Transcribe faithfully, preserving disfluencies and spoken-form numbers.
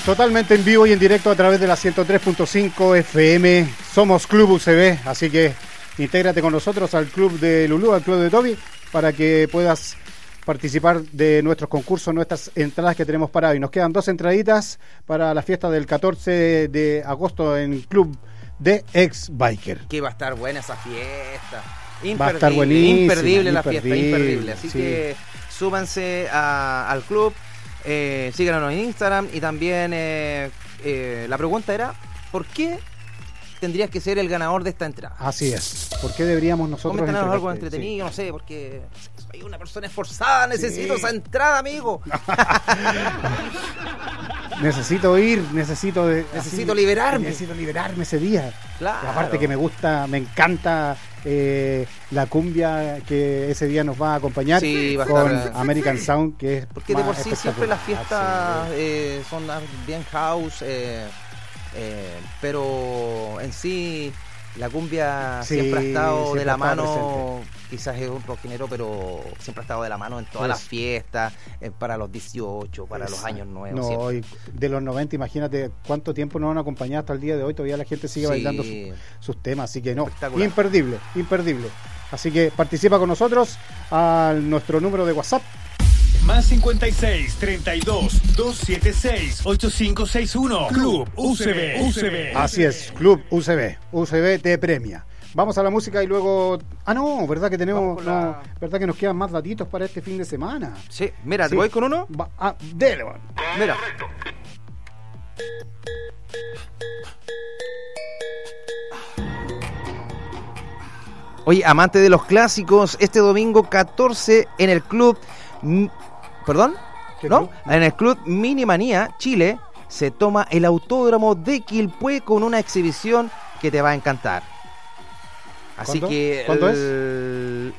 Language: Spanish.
Totalmente en vivo y en directo a través de la ciento tres punto cinco F M. Somos Club U C B, así que intégrate con nosotros al club de Lulú, al club de Toby, para que puedas participar de nuestros concursos, nuestras entradas que tenemos para hoy. Nos quedan dos entraditas para la fiesta del catorce de agosto en Club de Ex Biker. Que va a estar buena esa fiesta. Imperdible, va a estar buenísima, imperdible la imperdible, fiesta, imperdible. Así sí. que súbanse a, al club, eh, síganos en Instagram y también eh, eh, la pregunta era, ¿por qué tendrías que ser el ganador de esta entrada? Así es. ¿Por qué deberíamos nosotros Coméntanos algo entregarte? entretenido, Sí. no sé, porque soy una persona esforzada, necesito Sí. esa entrada, amigo. Necesito ir, necesito de, Necesito así, liberarme. Necesito liberarme ese día. Claro. Y aparte que me gusta, me encanta eh, la cumbia que ese día nos va a acompañar Sí, va a con estar- American Sound, que es Porque de más por sí siempre las espectacular. fiestas eh, son bien house, eh, eh, pero en sí la cumbia Sí, siempre ha estado siempre de la ha estado mano, quizás es un rock género, pero siempre ha estado de la mano en todas Pues- las fiestas, eh, para los dieciocho, para los años nuevos. No, siempre. y de los noventa, imagínate cuánto tiempo nos han acompañado hasta el día de hoy. Todavía la gente sigue Sí. bailando su- sus temas, así que no, Espectacular. imperdible, imperdible. Así que participa con nosotros a nuestro número de WhatsApp. Más cincuenta y seis, treinta y dos, doscientos setenta y seis, ochenta y cinco sesenta y uno. Club U C B. U C B. Así es, Club U C B. U C B te premia. Vamos a la música y luego... Ah, no, ¿verdad que tenemos... Vamos con la- No, ¿verdad que nos quedan más datitos para este fin de semana? Sí, mira, Sí. ¿te voy con uno? Va- ah, dele, bueno. Mira. Oye, amante de los clásicos, este domingo catorce en el club... M- ¿Perdón? ¿Qué ¿No? club? En el club Minimanía, Chile, se toma el autódromo de Quilpué con una exhibición que te va a encantar. Así ¿Cuándo? que... ¿Cuándo es? el-